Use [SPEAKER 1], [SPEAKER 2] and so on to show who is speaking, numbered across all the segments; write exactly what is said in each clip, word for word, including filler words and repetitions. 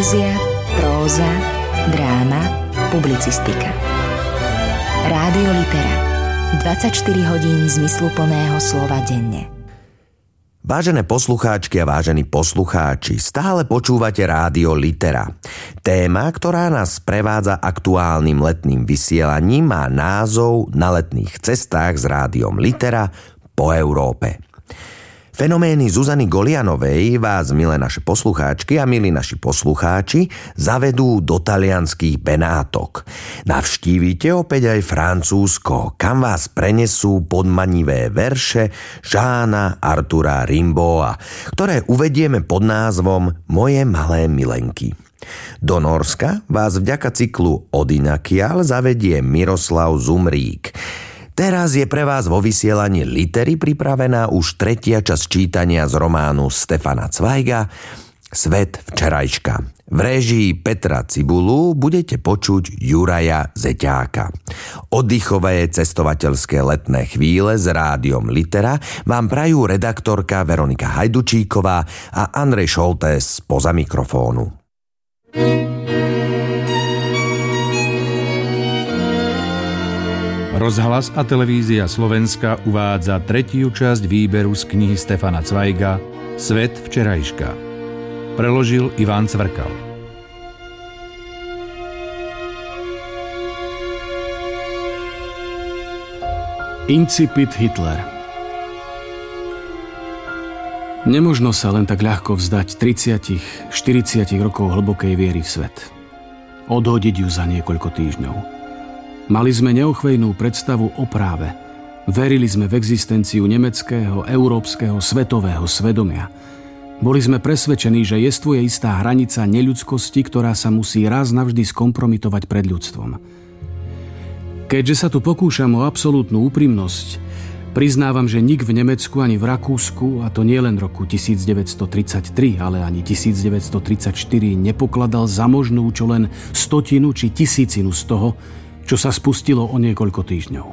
[SPEAKER 1] Poézia, próza, dráma, publicistika. Rádio Litera. dvadsaťštyri hodín zmysluplného slova denne.
[SPEAKER 2] Vážené poslucháčky a vážení poslucháči, stále počúvate Rádio Litera. Téma, ktorá nás prevádza aktuálnym letným vysielaním, má názov Na letných cestách s Rádiom Litera po Európe. Fenomény Zuzany Golianovej vás, milé naše poslucháčky a milí naši poslucháči, zavedú do talianských Benátok. Navštívite opäť aj Francúzsko, kam vás prenesú podmanivé verše Jeana Artura Rimbaua, ktoré uvedieme pod názvom Moje malé milenky. Do Nórska vás vďaka cyklu Odinakiaľ zavedie Miroslav Zumrík. Teraz je pre vás vo vysielaní Litery pripravená už tretia časť čítania z románu Stefana Cveiga Svet včerajška. V réžii Petra Cibulu budete počuť Juraja Zeťáka. Oddychové cestovateľské letné chvíle s Rádiom Litera vám prajú redaktorka Veronika Hajdučíková a Andrej Šoltés spoza mikrofónu.
[SPEAKER 3] Rozhlas a televízia Slovenska uvádza tretiu časť výberu z knihy Stefana Cveiga Svet včerajška. Preložil Ivan Cvrkal. Incipit Hitler. Nemožno sa len tak ľahko vzdať tridsať štyridsať rokov hlbokej viery v svet. Odhodiť ju za niekoľko týždňov. Mali sme neochvejnú predstavu o práve. Verili sme v existenciu nemeckého, európskeho, svetového svedomia. Boli sme presvedčení, že jestvuje istá hranica neľudskosti, ktorá sa musí raz navždy skompromitovať pred ľudstvom. Keďže sa tu pokúšam o absolútnu úprimnosť, priznávam, že nik v Nemecku ani v Rakúsku, a to nie len roku devätnásťtridsaťtri, ale ani devätnásťtridsaťštyri, nepokladal za možnú čo len stotinu či tisícinu z toho, čo sa spustilo o niekoľko týždňov.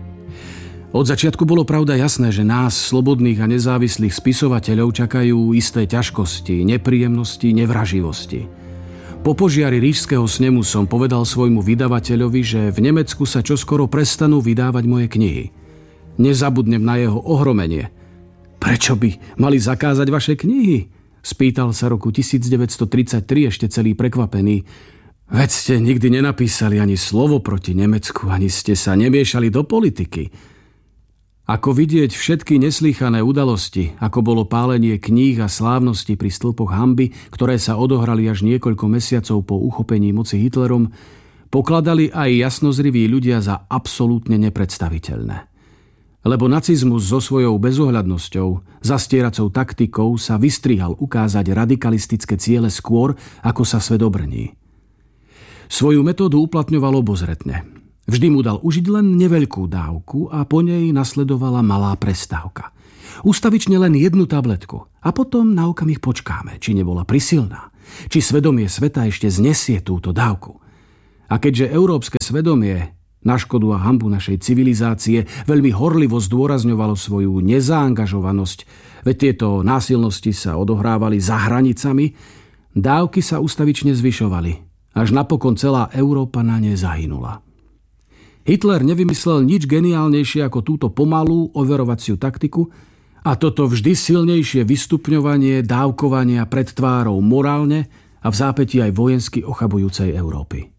[SPEAKER 3] Od začiatku bolo pravda jasné, že nás, slobodných a nezávislých spisovateľov, čakajú isté ťažkosti, nepríjemnosti, nevraživosti. Po požiari Ríšskeho snemu som povedal svojmu vydavateľovi, že v Nemecku sa čoskoro prestanú vydávať moje knihy. Nezabudnem na jeho ohromenie. Prečo by mali zakázať vaše knihy? Spýtal sa roku devätnásťtridsaťtri ešte celý prekvapený. Veď ste nikdy nenapísali ani slovo proti Nemecku, ani ste sa nemiešali do politiky. Ako vidieť všetky neslýchané udalosti, ako bolo pálenie kníh a slávnosti pri stĺpoch hanby, ktoré sa odohrali až niekoľko mesiacov po uchopení moci Hitlerom, pokladali aj jasnozriví ľudia za absolútne nepredstaviteľné. Lebo nacizmus so svojou bezohľadnosťou, zastieracou taktikou sa vystrihal ukázať radikalistické ciele skôr, ako sa svet obrní. Svoju metódu uplatňoval obozretne. Vždy mu dal užiť len neveľkú dávku a po nej nasledovala malá prestávka. Ustavične len jednu tabletku a potom na okamih počkáme, či nebola prisilná, či svedomie sveta ešte znesie túto dávku. A keďže európske svedomie na škodu a hanbu našej civilizácie veľmi horlivo zdôrazňovalo svoju nezaangažovanosť, veď tieto násilnosti sa odohrávali za hranicami, dávky sa ustavične zvyšovali. Až napokon celá Európa na ne zahynula. Hitler nevymyslel nič geniálnejšie ako túto pomalú overovaciu taktiku a toto vždy silnejšie vystupňovanie dávkovania pred tvárou morálne a v zápätí aj vojensky ochabujúcej Európy.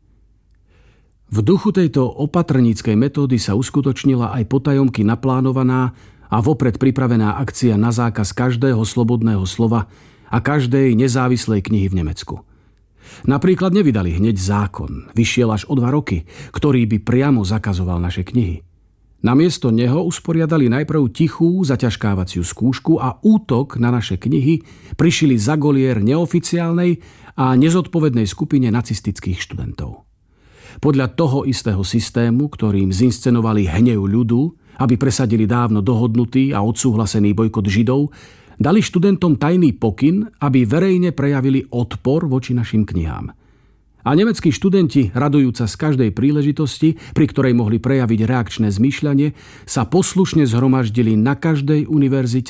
[SPEAKER 3] V duchu tejto opatrníckej metódy sa uskutočnila aj potajomky naplánovaná a vopred pripravená akcia na zákaz každého slobodného slova a každej nezávislej knihy v Nemecku. Napríklad nevydali hneď zákon, vyšiel až o dva roky, ktorý by priamo zakazoval naše knihy. Namiesto neho usporiadali najprv tichú zaťažkávaciu skúšku a útok na naše knihy prišili za golier neoficiálnej a nezodpovednej skupine nacistických študentov. Podľa toho istého systému, ktorým zinscenovali hnev ľudu, aby presadili dávno dohodnutý a odsúhlasený bojkot Židov, dali študentom tajný pokyn, aby verejne prejavili odpor voči našim knihám. A nemeckí študenti, radujúca z každej príležitosti, pri ktorej mohli prejaviť reakčné zmýšľanie, sa poslušne zhromaždili na každej univerzite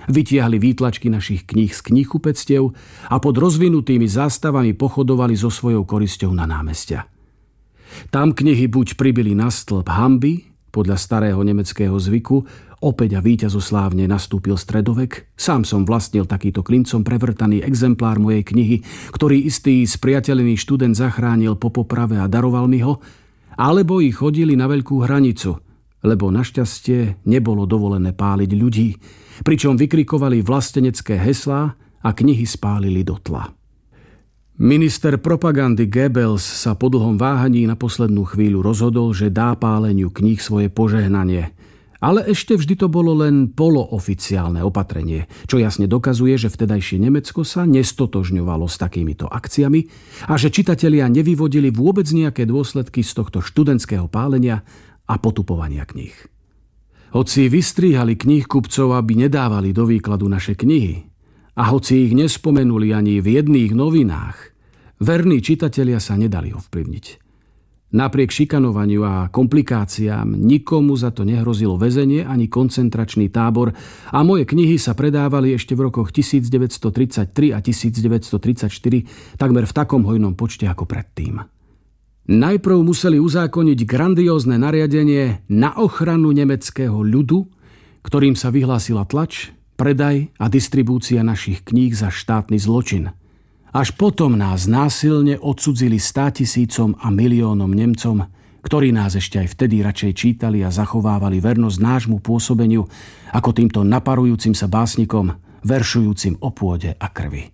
[SPEAKER 3] vytiahli výtlačky našich kníh z kníhkupectiev a pod rozvinutými zástavami pochodovali so svojou korisťou na námestia. Tam knihy buď pribili na stĺp hanby, podľa starého nemeckého zvyku, opäť a víťazoslávne nastúpil stredovek. Sám som vlastnil takýto klincom prevrtaný exemplár mojej knihy, ktorý istý spriateľený študent zachránil po poprave a daroval mi ho, alebo ich chodili na veľkú hranicu, lebo našťastie nebolo dovolené páliť ľudí, pričom vykrikovali vlastenecké heslá a knihy spálili do tla. Minister propagandy Goebbels sa po dlhom váhaní na poslednú chvíľu rozhodol, že dá páleniu kníh svoje požehnanie. Ale ešte vždy to bolo len polooficiálne opatrenie, čo jasne dokazuje, že vtedajšie Nemecko sa nestotožňovalo s takýmito akciami a že čitatelia nevyvodili vôbec nejaké dôsledky z tohto študentského pálenia a potupovania kníh. Hoci vystríhali kníhkupcov, aby nedávali do výkladu naše knihy, a hoci ich nespomenuli ani v jedných novinách, verní čitatelia sa nedali ovplyvniť. Napriek šikanovaniu a komplikáciám nikomu za to nehrozilo väzenie ani koncentračný tábor a moje knihy sa predávali ešte v rokoch devätnásťtridsaťtri a devätnásťtridsaťštyri takmer v takom hojnom počte ako predtým. Najprv museli uzákoniť grandiózne nariadenie na ochranu nemeckého ľudu, ktorým sa vyhlásila tlač, predaj a distribúcia našich kníh za štátny zločin. Až potom nás násilne odcudzili státisícom a miliónom Nemcom, ktorí nás ešte aj vtedy radšej čítali a zachovávali vernosť nášmu pôsobeniu ako týmto naparujúcim sa básnikom, veršujúcim o pôde a krvi.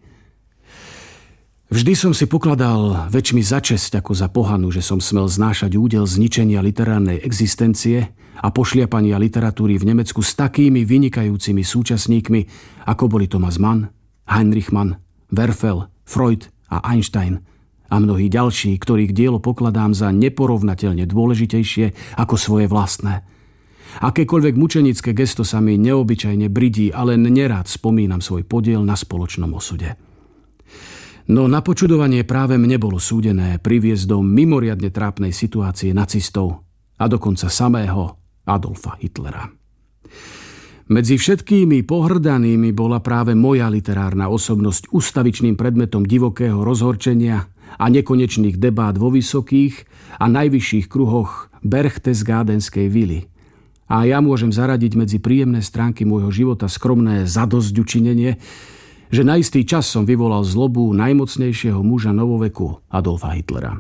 [SPEAKER 3] Vždy som si pokladal väčšmi za česť ako za pohanu, že som smel znášať údel zničenia literárnej existencie a pošliapania literatúry v Nemecku s takými vynikajúcimi súčasníkmi, ako boli Thomas Mann, Heinrich Mann, Werfel, Freud a Einstein a mnohí ďalší, ktorých dielo pokladám za neporovnateľne dôležitejšie ako svoje vlastné. Akékoľvek mučenické gesto sa mi neobyčajne bridí, ale nerád spomínam svoj podiel na spoločnom osude. No na počudovanie práve mne bolo súdené priviesť do mimoriadne trápnej situácie nacistov a dokonca samého Adolfa Hitlera. Medzi všetkými pohrdanými bola práve moja literárna osobnosť ustavičným predmetom divokého rozhorčenia a nekonečných debát vo vysokých a najvyšších kruhoch Berchtesgadenskej vily. A ja môžem zaradiť medzi príjemné stránky môjho života skromné zadosťučinenie, že na istý čas som vyvolal zlobu najmocnejšieho muža novoveku Adolfa Hitlera.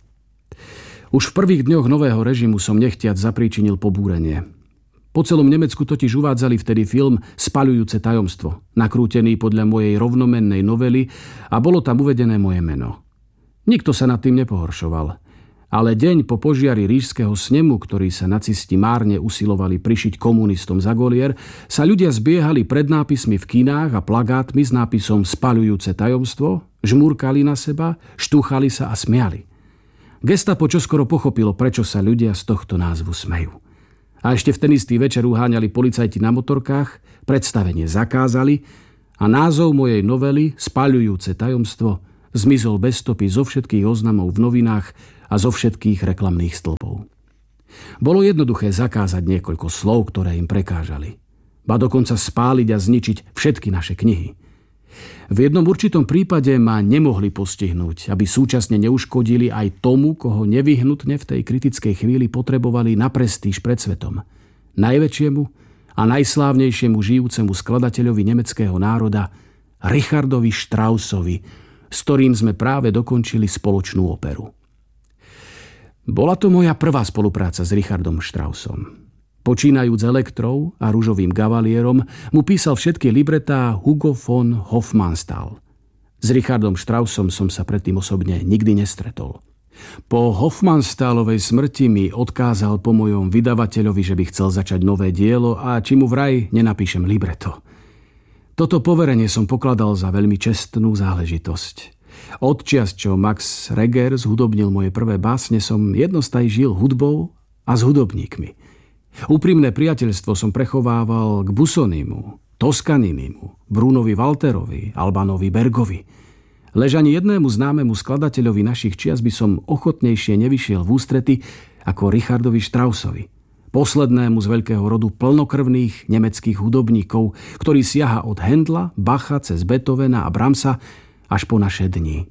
[SPEAKER 3] Už v prvých dňoch nového režimu som nechtiac zapríčinil pobúrenie. Po celom Nemecku totiž uvádzali vtedy film Spaľujúce tajomstvo, nakrútený podľa mojej rovnomennej novely a bolo tam uvedené moje meno. Nikto sa nad tým nepohoršoval, ale deň po požiari ríšskeho snemu, ktorý sa nacisti márne usilovali prišiť komunistom za golier, sa ľudia zbiehali pred nápismi v kinách a plagátmi s nápisom Spaľujúce tajomstvo, žmúrkali na seba, štúchali sa a smiali. Gestapo čoskoro pochopilo, prečo sa ľudia z tohto názvu smejú. A ešte v ten istý večer uháňali policajti na motorkách, predstavenie zakázali a názov mojej novely Spaľujúce tajomstvo zmizol bez stopy zo všetkých oznamov v novinách a zo všetkých reklamných stĺpov. Bolo jednoduché zakázať niekoľko slov, ktoré im prekážali. Ba dokonca spáliť a zničiť všetky naše knihy. V jednom určitom prípade ma nemohli postihnúť, aby súčasne neuškodili aj tomu, koho nevyhnutne v tej kritickej chvíli potrebovali na prestíž pred svetom. Najväčšiemu a najslávnejšiemu žijúcemu skladateľovi nemeckého národa, Richardovi Straussovi, s ktorým sme práve dokončili spoločnú operu. Bola to moja prvá spolupráca s Richardom Straussom. Počínajúc Elektrou a Ružovým gavalierom mu písal všetky libretá Hugo von Hofmannsthal. S Richardom Straussom som sa predtým osobne nikdy nestretol. Po Hofmannsthalovej smrti mi odkázal po mojom vydavateľovi, že by chcel začať nové dielo a či mu vraj nenapíšem libreto. Toto poverenie som pokladal za veľmi čestnú záležitosť. Odčias, čo Max Reger zhudobnil moje prvé básne, som jednostaj žil hudbou a s hudobníkmi. Úprimné priateľstvo som prechovával k Busonimu, Toscaninimu, Brunovi Walterovi, Albanovi Bergovi. Lež ani jednému známemu skladateľovi našich čias by som ochotnejšie nevyšiel v ústrety ako Richardovi Straussovi. poslednému z veľkého rodu plnokrvných nemeckých hudobníkov, ktorý siaha od Händla, Bacha cez Beethovena a Brahmsa až po naše dni.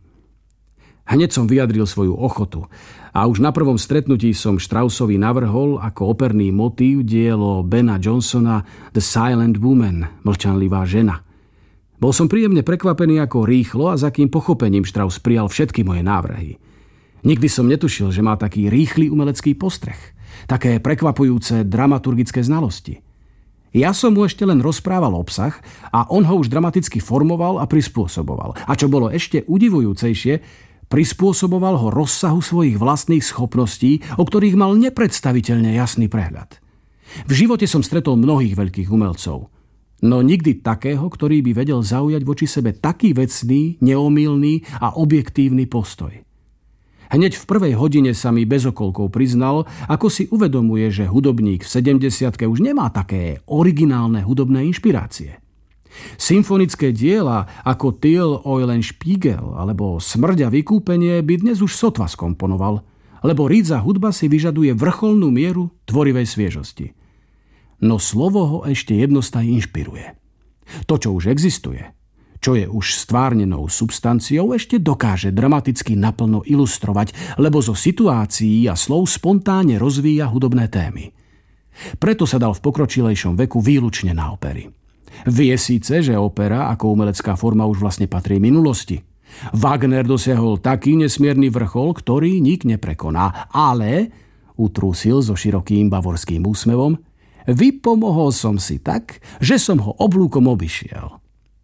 [SPEAKER 3] Hneď som vyjadril svoju ochotu a už na prvom stretnutí som Straussovi navrhol ako operný motív dielo Bena Johnsona The Silent Woman, mlčanlivá žena. Bol som príjemne prekvapený, ako rýchlo a s akým pochopením Strauss prijal všetky moje návrhy. Nikdy som netušil, že má taký rýchly umelecký postreh, také prekvapujúce dramaturgické znalosti. Ja som mu ešte len rozprával obsah a on ho už dramaticky formoval a prispôsoboval. A čo bolo ešte udivujúcejšie, prispôsoboval ho rozsahu svojich vlastných schopností, o ktorých mal nepredstaviteľne jasný prehľad. V živote som stretol mnohých veľkých umelcov, no nikdy takého, ktorý by vedel zaujať voči sebe taký vecný, neomylný a objektívny postoj. Hneď v prvej hodine sa mi bez okolkov priznal, ako si uvedomuje, že hudobník v sedemdesiatke už nemá také originálne hudobné inšpirácie. Symfonické diela ako Till Eulenspiegel alebo Smrť a vykúpenie by dnes už sotva skomponoval, lebo rídza hudba si vyžaduje vrcholnú mieru tvorivej sviežosti. No slovo ho ešte jednostaj inšpiruje. To, čo už existuje, čo je už stvárnenou substanciou, ešte dokáže dramaticky naplno ilustrovať, lebo zo situácií a slov spontánne rozvíja hudobné témy. Preto sa dal v pokročilejšom veku výlučne na opery. Vie síce, že opera ako umelecká forma už vlastne patrí minulosti. Wagner dosiahol taký nesmierny vrchol, ktorý nik neprekoná, ale, utrúsil so širokým bavorským úsmevom, vypomohol som si tak, že som ho oblúkom obišiel.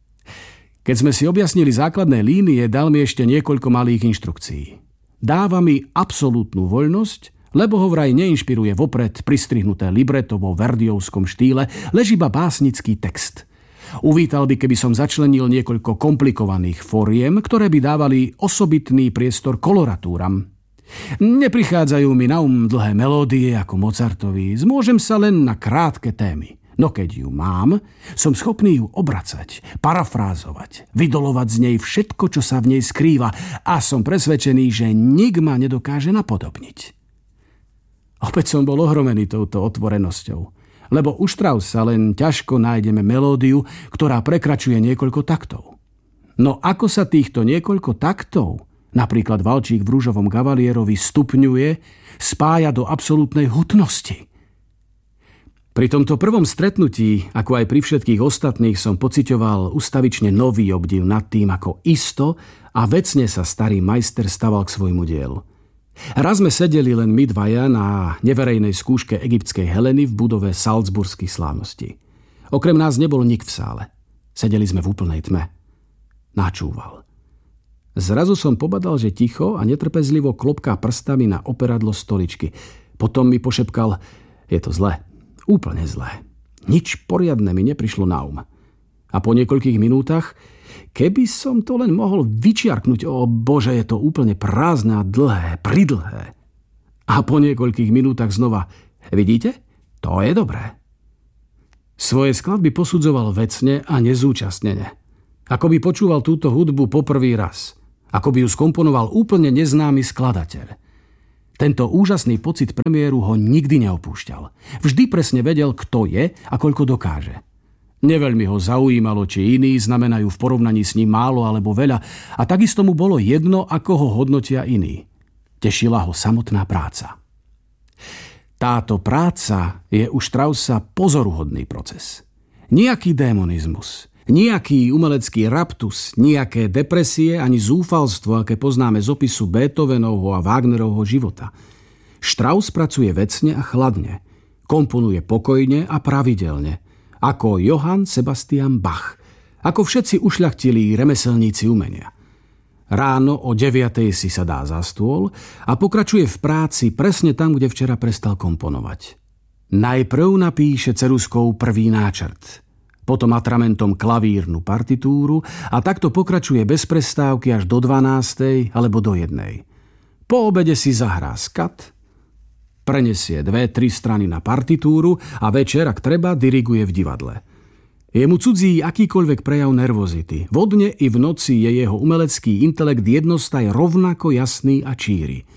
[SPEAKER 3] Keď sme si objasnili základné línie, dal mi ešte niekoľko malých inštrukcií. Dáva mi absolútnu voľnosť, lebo ho vraj neinšpiruje vopred pristrihnuté libreto vo verdiovskom štýle, lež iba básnický text. Uvítal by, keby som začlenil niekoľko komplikovaných foriem, ktoré by dávali osobitný priestor koloratúram. Neprichádzajú mi na um dlhé melódie ako Mozartovi, zmôžem sa len na krátke témy. No keď ju mám, som schopný ju obracať, parafrázovať, vydolovať z nej všetko, čo sa v nej skrýva a som presvedčený, že nik ma nedokáže napodobniť. Opäť som bol ohromený touto otvorenosťou, lebo u Straussa len ťažko nájdeme melódiu, ktorá prekračuje niekoľko taktov. No ako sa týchto niekoľko taktov, napríklad Valčík v Rúžovom kavalierovi, stupňuje, spája do absolútnej hutnosti? Pri tomto prvom stretnutí, ako aj pri všetkých ostatných, som pociťoval ustavične nový obdiv nad tým, ako isto a vecne sa starý majster staval k svojmu dielu. Raz sme sedeli len my dvaja na neverejnej skúške egyptskej Heleny v budove Salzburských slávností. Okrem nás nebol nik v sále. Sedeli sme v úplnej tme. Načúval. Zrazu som pobadal, že ticho a netrpezlivo klopká prstami na operadlo stoličky. Potom mi pošepkal, je to zlé, úplne zlé. Nič poriadne mi neprišlo na um. A po niekoľkých minútach, keby som to len mohol vyčiarknúť, o Bože, je to úplne prázdne a dlhé, pridlhé. A po niekoľkých minútach znova, vidíte? To je dobré. Svoje skladby posudzoval vecne a nezúčastnene. Ako by počúval túto hudbu poprvý raz. Ako by ju skomponoval úplne neznámy skladateľ. Tento úžasný pocit premiéru ho nikdy neopúšťal. Vždy presne vedel, kto je a koľko dokáže. Neveľmi ho zaujímalo, či iní znamenajú v porovnaní s ním málo alebo veľa, a takisto mu bolo jedno, ako ho hodnotia iní. Tešila ho samotná práca. Táto práca je u Straussa pozoruhodný proces. Nijaký démonizmus, nijaký umelecký raptus, nijaké depresie ani zúfalstvo, aké poznáme z opisu Beethovenovho a Wagnerovho života. Strauss pracuje vecne a chladne, komponuje pokojne a pravidelne, ako Johann Sebastian Bach, ako všetci ušľachtilí remeselníci umenia. Ráno o deviatej si sa dá za stôl a pokračuje v práci presne tam, kde včera prestal komponovať. Najprv napíše ceruzkou prvý náčrt, potom atramentom klavírnu partitúru a takto pokračuje bez prestávky až do dvanástej alebo do jednej. Po obede si zahrá skat, prenesie dve, tri strany na partitúru a večer, ak treba, diriguje v divadle. Je mu cudzí akýkoľvek prejav nervozity. Vodne i v noci je jeho umelecký intelekt jednostaj rovnako jasný a číry.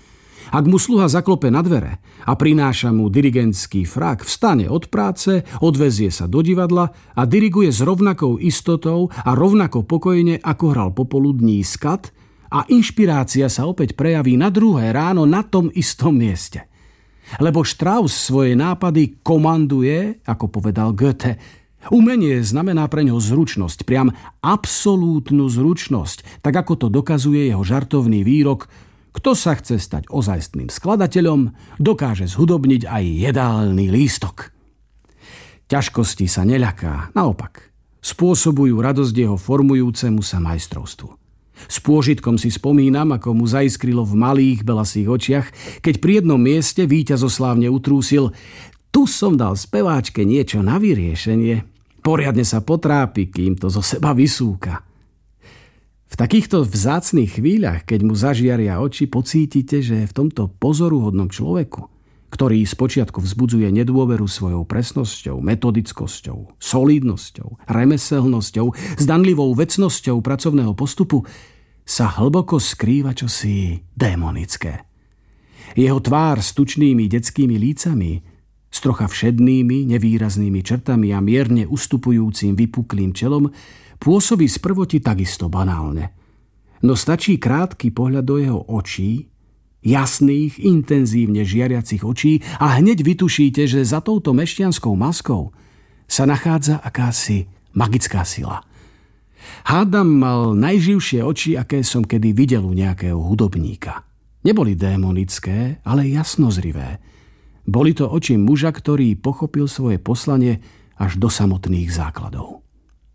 [SPEAKER 3] Ak mu sluha zaklope na dvere a prináša mu dirigentský frak, vstane od práce, odvezie sa do divadla a diriguje s rovnakou istotou a rovnako pokojne, ako hral popoludní skat, a inšpirácia sa opäť prejaví na druhé ráno na tom istom mieste. Lebo Strauss svoje nápady komanduje, ako povedal Goethe. Umenie znamená pre ňo zručnosť, priam absolútnu zručnosť, tak ako to dokazuje jeho žartovný výrok: kto sa chce stať ozajstným skladateľom, dokáže zhudobniť aj jedálny lístok. Ťažkosti sa neľaká, naopak. Spôsobujú radosť jeho formujúcemu sa majstrovstvu. S pôžitkom si spomínam, ako mu zaiskrilo v malých belasých očiach, keď pri jednom mieste víťazoslávne utrúsil: tu som dal speváčke niečo na vyriešenie. Poriadne sa potrápi, kým to zo seba vysúka. V takýchto vzácnych chvíľach, keď mu zažiaria oči, pocítite, že v tomto pozoruhodnom človeku, ktorý spočiatku vzbudzuje nedôveru svojou presnosťou, metodickosťou, solidnosťou, remeselnosťou, zdanlivou vecnosťou pracovného postupu, sa hlboko skrýva čosi démonické. Jeho tvár s tučnými detskými lícami, s trocha všednými, nevýraznými črtami a mierne ustupujúcim vypuklým čelom, pôsobí sprvoti takisto banálne. No stačí krátky pohľad do jeho očí, jasných, intenzívne žiariacich očí, a hneď vytušíte, že za touto mešťanskou maskou sa nachádza akási magická sila. Hádam mal najživšie oči, aké som kedy videl u nejakého hudobníka. Neboli démonické, ale jasnozrivé. Boli to oči muža, ktorý pochopil svoje poslanie až do samotných základov.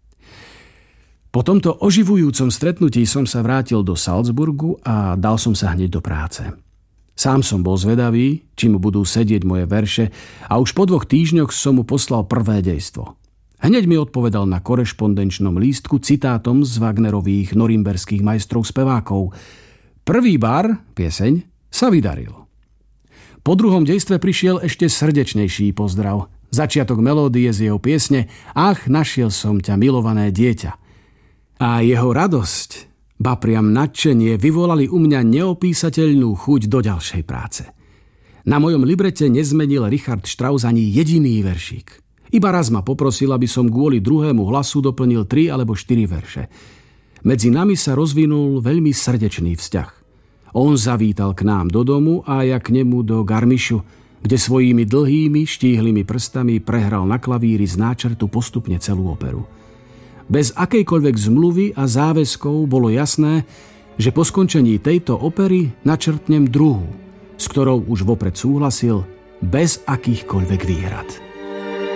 [SPEAKER 3] Po tomto oživujúcom stretnutí som sa vrátil do Salzburgu a dal som sa hneď do práce. Sám som bol zvedavý, či mu budú sedieť moje verše, a už po dvoch týždňoch som mu poslal prvé dejstvo. Hneď mi odpovedal na korešpondenčnom lístku citátom z Wagnerových norimberských majstrov spevákov. Prvý bar, pieseň, sa vydaril. Po druhom dejstve prišiel ešte srdečnejší pozdrav. Začiatok melódie z jeho piesne Ach, našiel som ťa, milované dieťa. A jeho radosť, ba priam nadšenie, vyvolali u mňa neopísateľnú chuť do ďalšej práce. Na mojom librete nezmenil Richard Strauss ani jediný veršík. Iba raz ma poprosil, aby som kvôli druhému hlasu doplnil tri alebo štyri verše. Medzi nami sa rozvinul veľmi srdečný vzťah. On zavítal k nám do domu a ja k nemu do Garmišu, kde svojimi dlhými, štíhlymi prstami prehral na klavíri z náčrtu postupne celú operu. Bez akejkoľvek zmluvy a záväzkov bolo jasné, že po skončení tejto opery načrtnem druhú, s ktorou už vopred súhlasil bez akýchkoľvek výhrad.